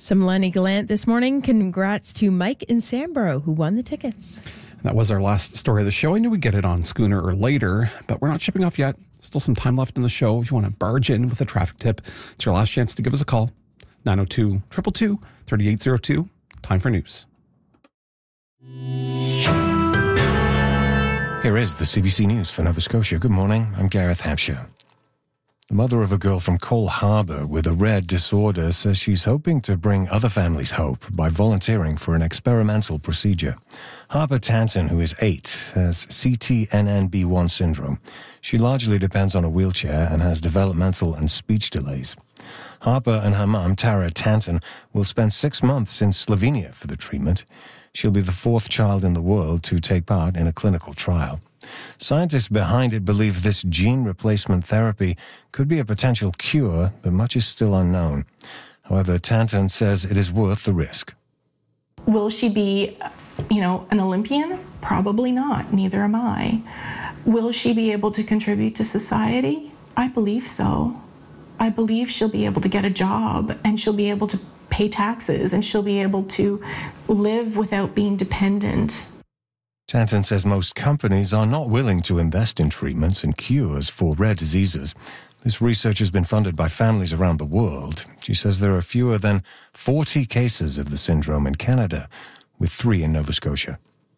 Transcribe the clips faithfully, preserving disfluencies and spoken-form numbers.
Some Lenny Gallant this morning. Congrats to Mike in Samborough, who won the tickets. That was our last story of the show. I knew we'd get it on Schooner or later, but we're not shipping off yet. Still some time left in the show. If you want to barge in with a traffic tip, it's your last chance to give us a call. nine oh two, two two two, three eight zero two. Time for news. Here is the C B C News for Nova Scotia. Good morning. I'm Gareth Hampshire. The mother of a girl from Cole Harbour with a rare disorder says she's hoping to bring other families hope by volunteering for an experimental procedure. Harper Tanton, who is eight, has C T N N B one syndrome. She largely depends on a wheelchair and has developmental and speech delays. Harper and her mum, Tara Tanton, will spend six months in Slovenia for the treatment. She'll be the fourth child in the world to take part in a clinical trial. Scientists behind it believe this gene replacement therapy could be a potential cure, but much is still unknown. However, Tanton says it is worth the risk. Will she be, you know, an Olympian? Probably not. Neither am I. Will she be able to contribute to society? I believe so. I believe she'll be able to get a job and she'll be able to pay taxes and she'll be able to live without being dependent. Tanton says most companies are not willing to invest in treatments and cures for rare diseases. This research has been funded by families around the world. She says there are fewer than forty cases of the syndrome in Canada, with three in Nova Scotia.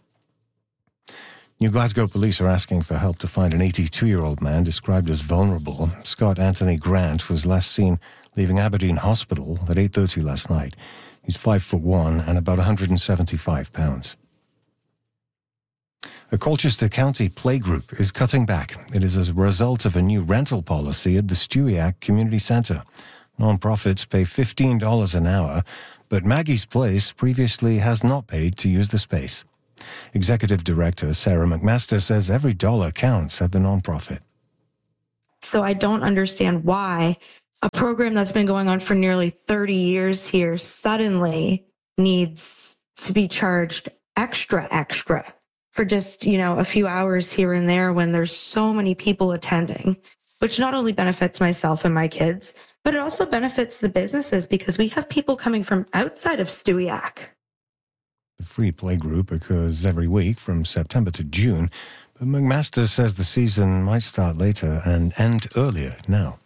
New Glasgow police are asking for help to find an eighty-two-year-old man described as vulnerable. Scott Anthony Grant was last seen leaving Aberdeen Hospital at eight thirty last night. He's five foot one and about one hundred seventy-five pounds. A Colchester County playgroup is cutting back. It is as a result of a new rental policy at the Stewiacke Community Centre. Non-profits pay fifteen dollars an hour, but Maggie's Place previously has not paid to use the space. Executive Director Sarah McMaster says every dollar counts at the non-profit. So I don't understand why a program that's been going on for nearly thirty years here suddenly needs to be charged extra, extra for just, you know, a few hours here and there when there's so many people attending, which not only benefits myself and my kids, but it also benefits the businesses because we have people coming from outside of Stewiacke. The free playgroup occurs every week from September to June, but McMaster says the season might start later and end earlier now.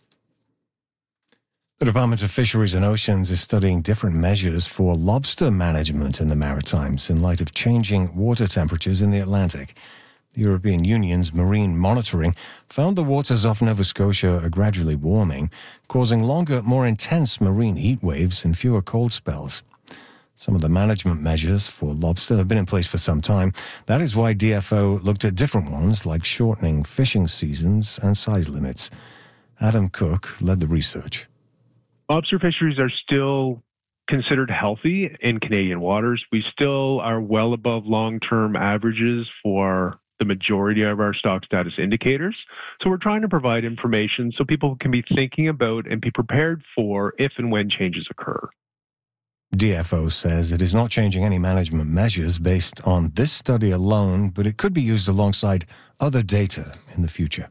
The Department of Fisheries and Oceans is studying different measures for lobster management in the Maritimes in light of changing water temperatures in the Atlantic. The European Union's marine monitoring found the waters off Nova Scotia are gradually warming, causing longer, more intense marine heat waves and fewer cold spells. Some of the management measures for lobster have been in place for some time. That is why D F O looked at different ones like shortening fishing seasons and size limits. Adam Cook led the research. Lobster fisheries are still considered healthy in Canadian waters. We still are well above long-term averages for the majority of our stock status indicators. So we're trying to provide information so people can be thinking about and be prepared for if and when changes occur. D F O says it is not changing any management measures based on this study alone, but it could be used alongside other data in the future.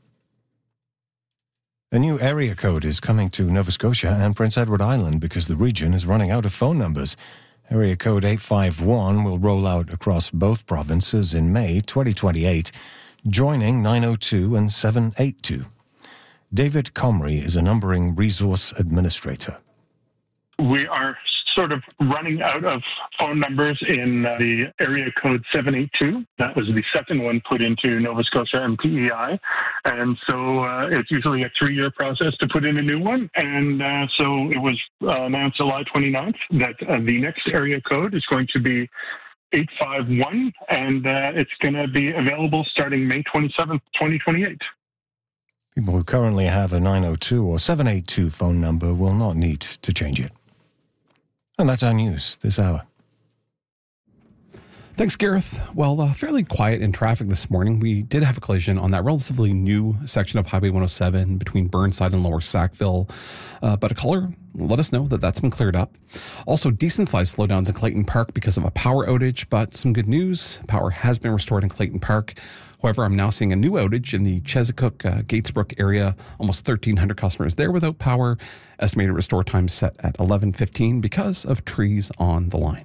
A new area code is coming to Nova Scotia and Prince Edward Island because the region is running out of phone numbers. Area code eight five one will roll out across both provinces in May twenty twenty-eight, joining nine oh two and seven eight two. David Comrie is a numbering resource administrator. We are sort of running out of phone numbers in uh, the area code seven eight two. That was the second one put into Nova Scotia M P E I. And so uh, it's usually a three-year process to put in a new one. And uh, so it was uh, announced July twenty-ninth that uh, the next area code is going to be eight five one, and uh, it's going to be available starting May twenty-seventh, twenty twenty-eight. People who currently have a nine oh two or seven eight two phone number will not need to change it. And that's our news this hour. Thanks, Gareth. Well, uh, fairly quiet in traffic this morning. We did have a collision on that relatively new section of Highway one oh seven between Burnside and Lower Sackville. Uh, but a caller let us know that that's been cleared up. Also, decent-sized slowdowns in Clayton Park because of a power outage, but some good news. Power has been restored in Clayton Park. However, I'm now seeing a new outage in the Chesapeake, uh, Gatesbrook area. Almost thirteen hundred customers there without power. Estimated restore time set at eleven fifteen because of trees on the line.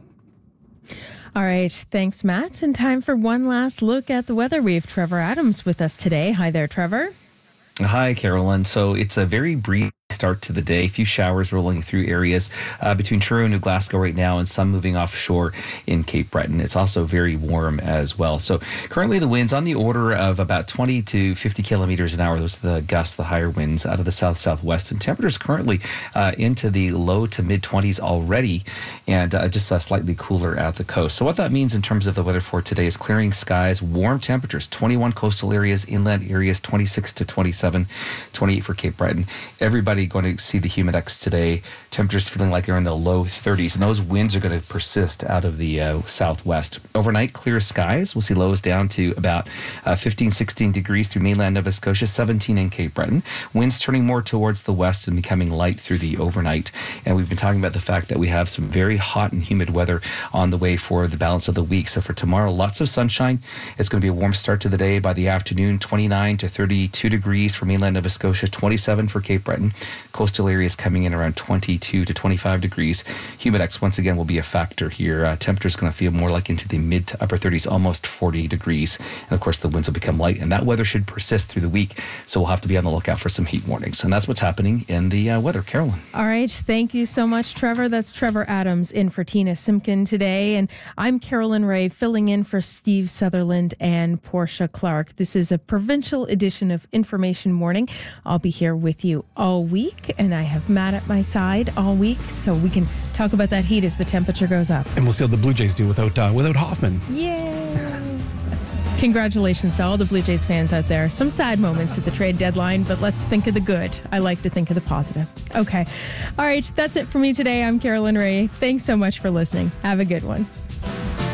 All right. Thanks, Matt. And time for one last look at the weather. We have Trevor Adams with us today. Hi there, Trevor. Hi, Carolyn. So it's a very brief start to the day. A few showers rolling through areas uh, between Truro and New Glasgow right now, and some moving offshore in Cape Breton. It's also very warm as well. So currently the winds on the order of about twenty to fifty kilometers an hour. Those are the gusts, the higher winds out of the south-southwest. And temperatures currently uh, into the low to mid-twenties already, and uh, just uh, slightly cooler at the coast. So what that means in terms of the weather for today is clearing skies, warm temperatures, twenty-one coastal areas, inland areas, twenty-six to twenty-seven, twenty-eight for Cape Breton. Everybody going to see the Humidex today. Temperatures feeling like they're in the low thirties, and those winds are going to persist out of the uh, southwest. Overnight, clear skies. We'll see lows down to about uh, fifteen, sixteen degrees through mainland Nova Scotia, seventeen in Cape Breton. Winds turning more towards the west and becoming light through the overnight. And we've been talking about the fact that we have some very hot and humid weather on the way for the balance of the week. So for tomorrow, lots of sunshine. It's going to be a warm start to the day. By the afternoon, twenty-nine to thirty-two degrees for mainland Nova Scotia, twenty-seven for Cape Breton. Coastal areas coming in around twenty-two to twenty-five degrees. Humidex once again will be a factor here. Uh, temperatures going to feel more like into the mid to upper thirties, almost forty degrees. And of course, the winds will become light, and that weather should persist through the week. So we'll have to be on the lookout for some heat warnings. And that's what's happening in the uh, weather. Carolyn. All right. Thank you so much, Trevor. That's Trevor Adams in for Tina Simpkin today. And I'm Carolyn Ray, filling in for Steve Sutherland and Portia Clark. This is a provincial edition of Information Morning. I'll be here with you all week, and I have Matt at my side all week, so we can talk about that heat as the temperature goes up. And we'll see how the Blue Jays do without uh, without Hoffman. Yay! Congratulations to all the Blue Jays fans out there. Some sad moments at the trade deadline, but let's think of the good. I like to think of the positive. Okay. All right. That's it for me today. I'm Carolyn Ray. Thanks so much for listening. Have a good one.